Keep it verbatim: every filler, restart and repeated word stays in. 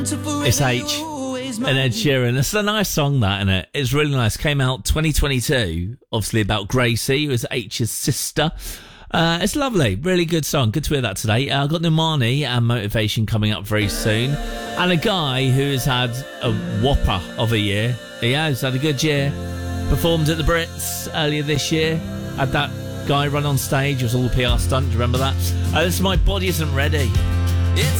It's H and Ed Sheeran. It's a nice song, that, isn't it? It's really nice. Came out twenty twenty-two, obviously about Gracie, who was H's sister. Uh, it's lovely. Really good song. Good to hear that today. Uh, I've got Normani and Motivation coming up very soon. And a guy who's had a whopper of a year. He has had a good year. Performed at the Brits earlier this year. Had that guy run on stage. It was all a P R stunt. Do you remember that? Uh, this is My Body Isn't Ready. It's